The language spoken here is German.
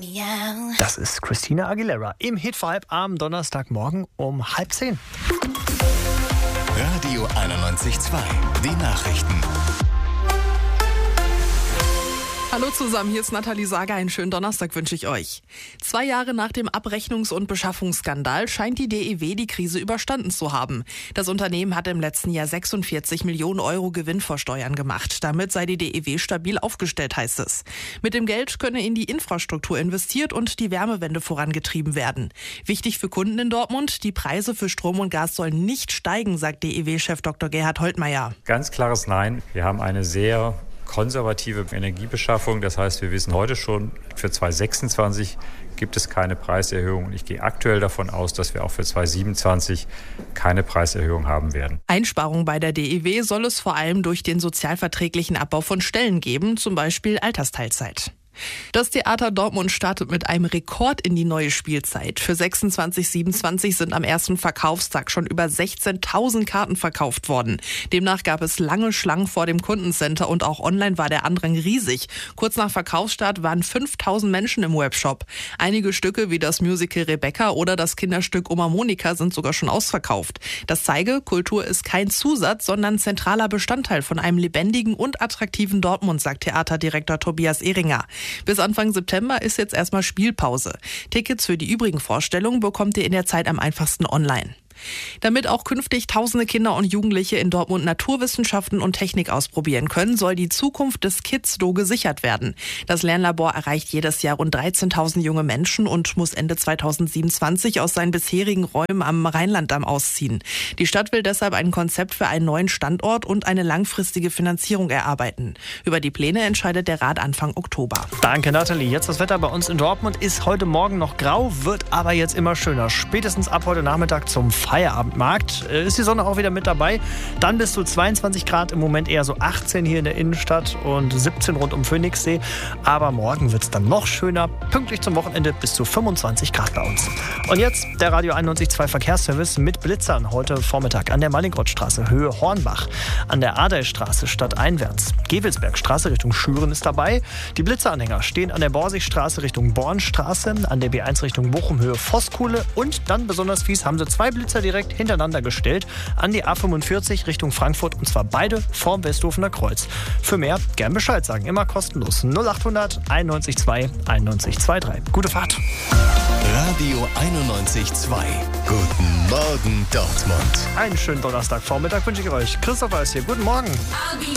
Das ist Christina Aguilera im Hit-Vibe am Donnerstagmorgen um 9:30. Radio 91.2, die Nachrichten. Hallo zusammen, hier ist Nathalie Sager. Einen schönen Donnerstag wünsche ich euch. 2 Jahre nach dem Abrechnungs- und Beschaffungsskandal scheint die DEW die Krise überstanden zu haben. Das Unternehmen hat im letzten Jahr 46 Millionen Euro Gewinn vor Steuern gemacht. Damit sei die DEW stabil aufgestellt, heißt es. Mit dem Geld könne in die Infrastruktur investiert und die Wärmewende vorangetrieben werden. Wichtig für Kunden in Dortmund, die Preise für Strom und Gas sollen nicht steigen, sagt DEW-Chef Dr. Gerhard Holtmeier. Ganz klares Nein. Wir haben eine sehr konservative Energiebeschaffung. Das heißt, wir wissen heute schon, für 2026 gibt es keine Preiserhöhung. Und ich gehe aktuell davon aus, dass wir auch für 2027 keine Preiserhöhung haben werden. Einsparungen bei der DEW soll es vor allem durch den sozialverträglichen Abbau von Stellen geben, zum Beispiel Altersteilzeit. Das Theater Dortmund startet mit einem Rekord in die neue Spielzeit. Für 26/27 sind am ersten Verkaufstag schon über 16.000 Karten verkauft worden. Demnach gab es lange Schlangen vor dem Kundencenter und auch online war der Andrang riesig. Kurz nach Verkaufsstart waren 5.000 Menschen im Webshop. Einige Stücke wie das Musical Rebecca oder das Kinderstück Oma Monika sind sogar schon ausverkauft. Das zeige, Kultur ist kein Zusatz, sondern zentraler Bestandteil von einem lebendigen und attraktiven Dortmund, sagt Theaterdirektor Tobias Ehringer. Bis Anfang September ist jetzt erstmal Spielpause. Tickets für die übrigen Vorstellungen bekommt ihr in der Zeit am einfachsten online. Damit auch künftig tausende Kinder und Jugendliche in Dortmund Naturwissenschaften und Technik ausprobieren können, soll die Zukunft des Kids-Do gesichert werden. Das Lernlabor erreicht jedes Jahr rund 13.000 junge Menschen und muss Ende 2027 aus seinen bisherigen Räumen am Rheinlanddamm ausziehen. Die Stadt will deshalb ein Konzept für einen neuen Standort und eine langfristige Finanzierung erarbeiten. Über die Pläne entscheidet der Rat Anfang Oktober. Danke, Nathalie. Jetzt das Wetter bei uns in Dortmund ist heute Morgen noch grau, wird aber jetzt immer schöner. Spätestens ab heute Nachmittag zum Feierabendmarkt ist die Sonne auch wieder mit dabei. Dann bis zu 22 Grad, im Moment eher so 18 hier in der Innenstadt und 17 rund um Phoenixsee. Aber morgen wird es dann noch schöner. Pünktlich zum Wochenende bis zu 25 Grad bei uns. Und jetzt der Radio 91.2 Verkehrsservice mit Blitzern heute Vormittag an der Mallinckrodtstraße Höhe Hornbach, an der Adaystraße stadteinwärts. Gewelsbergstraße Richtung Schüren ist dabei. Die Blitzeranhänger stehen an der Borsigstraße Richtung Bornstraße, an der B1 Richtung Bochum Höhe Vosskuhle und dann besonders fies haben sie 2 Blitzer direkt hintereinander gestellt an die A45 Richtung Frankfurt und zwar beide vorm Westhofener Kreuz. Für mehr gern Bescheid sagen, immer kostenlos 0800 91.2 91.23. Gute Fahrt. Radio 91.2. Guten Morgen Dortmund. Einen schönen Donnerstagvormittag wünsche ich euch. Christopher ist hier. Guten Morgen.